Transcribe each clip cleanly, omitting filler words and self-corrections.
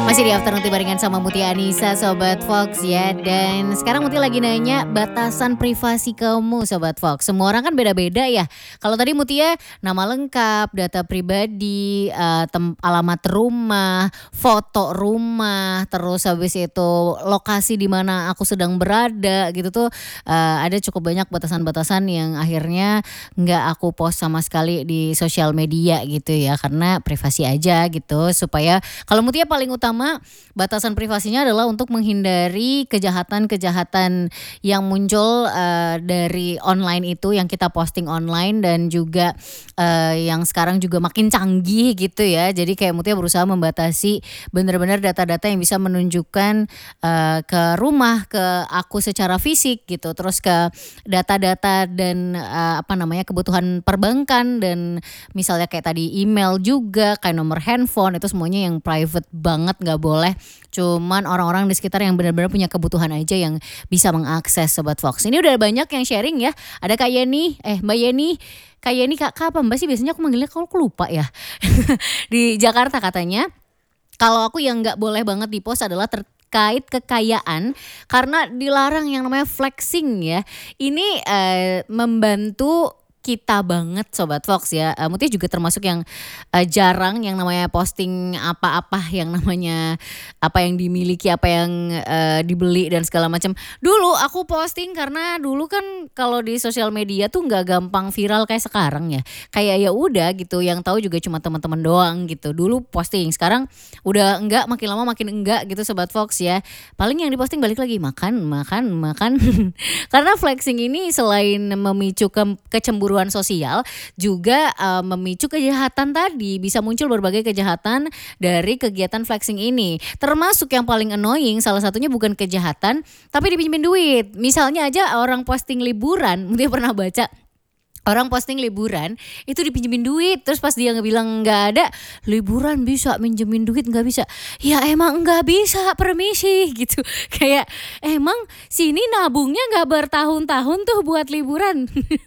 Masih di Afternoon Tea barengan sama Mutia Anissa Sobat Fox ya. Dan sekarang Mutia lagi nanya batasan privasi kamu Sobat Fox. Semua orang kan beda-beda ya. Kalau tadi Mutia nama lengkap, data pribadi, alamat rumah, foto rumah, terus habis itu lokasi di mana aku sedang berada gitu tuh, ada cukup banyak batasan-batasan yang akhirnya nggak aku post sama sekali di sosial media gitu ya. Karena privasi aja gitu, supaya kalau Mutia paling utama batasan privasinya adalah untuk menghindari kejahatan-kejahatan yang muncul dari online itu yang kita posting online, dan juga yang sekarang juga makin canggih gitu ya. Jadi kayak Mutia berusaha membatasi benar-benar data-data yang bisa menunjukkan ke rumah, ke aku secara fisik gitu, terus ke data-data dan kebutuhan perbankan, dan misalnya kayak tadi email juga, kayak nomor handphone, itu semuanya yang private banget, nggak boleh. Cuman orang-orang di sekitar yang benar-benar punya kebutuhan aja yang bisa mengakses Sobat Fox. Ini udah banyak yang sharing ya. Ada Kak Yeni, Mbak Yeni. Kak Yeni, Kak apa Mbak sih biasanya aku manggilnya, kalau aku lupa ya. Di Jakarta katanya, kalau aku yang nggak boleh banget di post adalah terkait kekayaan, karena dilarang yang namanya flexing ya. Ini membantu kita banget Sobat Fox ya. Mutia juga termasuk yang jarang yang namanya posting apa-apa yang namanya apa yang dimiliki, apa yang dibeli dan segala macam. Dulu aku posting karena dulu kan kalau di sosial media tuh nggak gampang viral kayak sekarang ya. Kayak ya udah gitu, yang tahu juga cuma teman-teman doang gitu. Dulu posting, sekarang udah enggak, makin lama makin enggak gitu Sobat Fox ya. Paling yang diposting balik lagi makan. Karena flexing ini selain memicu kecemburuan sosial, juga memicu kejahatan tadi. Bisa muncul berbagai kejahatan dari kegiatan flexing ini. Termasuk yang paling annoying, salah satunya bukan kejahatan, tapi dipinjemin duit. Misalnya aja orang posting liburan, dia pernah baca orang posting liburan itu dipinjemin duit, terus pas dia ngebilang nggak ada liburan bisa minjemin duit, nggak bisa. Ya emang nggak bisa, permisi gitu. Kayak emang sini nabungnya nggak bertahun-tahun tuh buat liburan.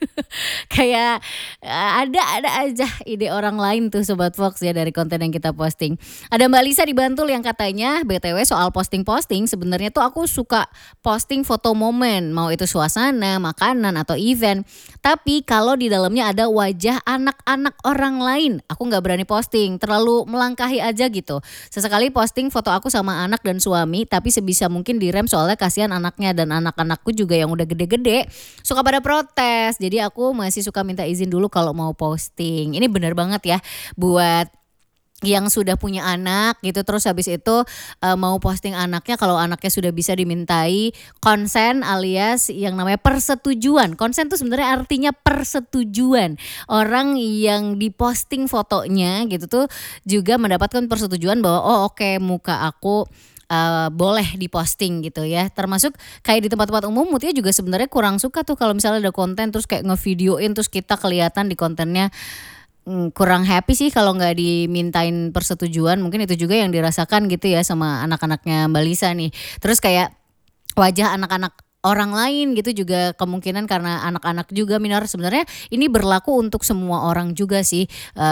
Kayak ada aja ide orang lain tuh Sobat Fox ya dari konten yang kita posting. Ada Mbak Lisa di Bantul yang katanya BTW soal posting-posting, sebenarnya tuh aku suka posting foto momen, mau itu suasana, makanan atau event. Tapi kalau di dalamnya ada wajah anak-anak orang lain, aku nggak berani posting, terlalu melangkahi aja gitu. Sesekali posting foto aku sama anak dan suami, tapi sebisa mungkin direm soalnya kasihan anaknya, dan anak-anakku juga yang udah gede-gede suka pada protes. Jadi aku masih suka minta izin dulu kalau mau posting. Ini benar banget ya buat yang sudah punya anak gitu, terus habis itu mau posting anaknya, kalau anaknya sudah bisa dimintai konsen alias yang namanya persetujuan. Konsen tuh sebenarnya artinya persetujuan. Orang yang diposting fotonya gitu tuh juga mendapatkan persetujuan bahwa oke, muka aku boleh diposting gitu ya. Termasuk kayak di tempat-tempat umum, Mutia juga sebenarnya kurang suka tuh kalau misalnya ada konten terus kayak ngevideoin terus kita kelihatan di kontennya. Kurang happy sih kalau nggak dimintain persetujuan. Mungkin itu juga yang dirasakan gitu ya sama anak-anaknya Mbak Lisa nih. Terus kayak wajah anak-anak orang lain gitu juga kemungkinan karena anak-anak juga minor. Sebenarnya ini berlaku untuk semua orang juga sih,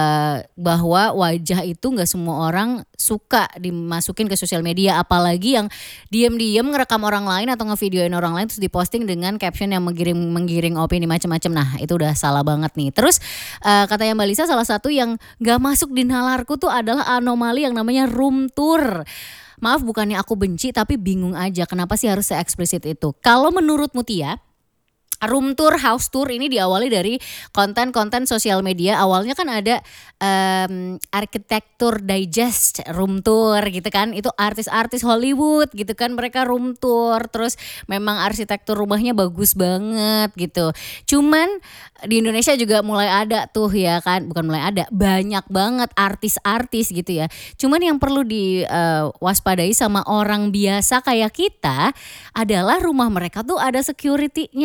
bahwa wajah itu nggak semua orang suka dimasukin ke sosial media, apalagi yang diam-diam ngerekam orang lain atau ngevideoin orang lain terus diposting dengan caption yang menggiring opini macam-macam. Nah itu udah salah banget nih. Terus katanya Mbak Lisa, salah satu yang nggak masuk di nalarku tuh adalah anomali yang namanya room tour. Maaf, bukannya aku benci, tapi bingung aja kenapa sih harus se-eksplisit itu. Kalau menurut Mutia, room tour, house tour ini diawali dari konten-konten sosial media. Awalnya kan ada arsitektur digest room tour gitu kan. Itu artis-artis Hollywood gitu kan, mereka room tour. Terus memang arsitektur rumahnya bagus banget gitu. Cuman di Indonesia juga mulai ada tuh ya kan. Bukan mulai ada, banyak banget artis-artis gitu ya. Cuman yang perlu diwaspadai sama orang biasa kayak kita adalah rumah mereka tuh ada security-nya, ada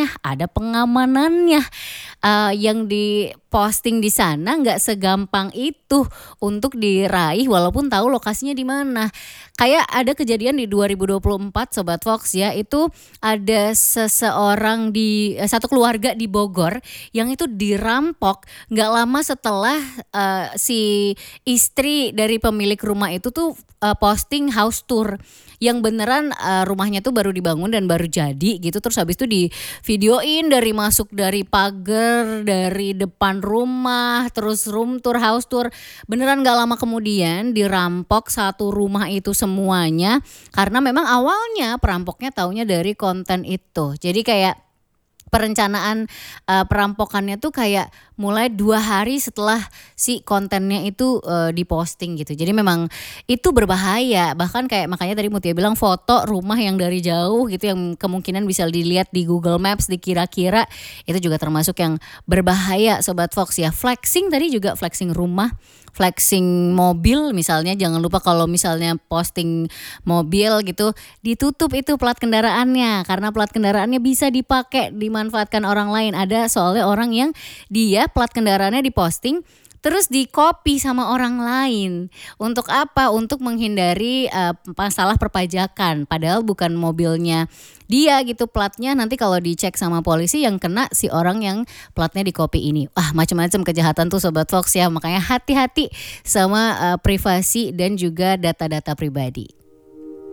ada pengamanannya. Yang diposting di sana nggak segampang itu untuk diraih walaupun tahu lokasinya di mana. Kayak ada kejadian di 2024 Sobat Fox ya, itu ada seseorang satu keluarga di Bogor yang itu dirampok nggak lama setelah, si istri dari pemilik rumah itu tuh, posting house tour yang beneran, rumahnya tuh baru dibangun dan baru jadi gitu, terus habis itu di-videoin dari masuk dari pagar, dari depan rumah, terus room tour, house tour. Beneran nggak lama kemudian dirampok satu rumah itu semuanya, karena memang awalnya perampoknya taunya dari konten itu. Jadi kayak perencanaan, perampokannya tuh kayak mulai 2 hari setelah si kontennya itu, di-posting gitu. Jadi memang itu berbahaya, bahkan kayak makanya tadi Mutia bilang foto rumah yang dari jauh gitu yang kemungkinan bisa dilihat di Google Maps, dikira-kira itu juga termasuk yang berbahaya Sobat Fox ya. Flexing tadi juga flexing rumah, flexing mobil misalnya, jangan lupa kalau misalnya posting mobil gitu, ditutup itu plat kendaraannya, karena plat kendaraannya bisa dipakai, dimanfaatkan orang lain. Ada soalnya orang yang dia plat kendaraannya diposting terus di-copy sama orang lain. Untuk apa? Untuk menghindari, masalah perpajakan, padahal bukan mobilnya dia gitu platnya, nanti kalau dicek sama polisi yang kena si orang yang platnya di-copy ini. Wah, macam-macam kejahatan tuh Sobat Fox ya, makanya hati-hati sama, privasi dan juga data-data pribadi.